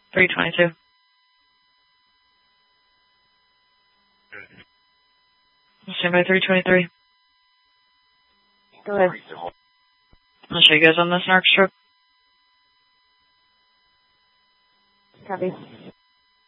322. Stand by 323. Go ahead. I'll show you guys on this narc strip. Copy.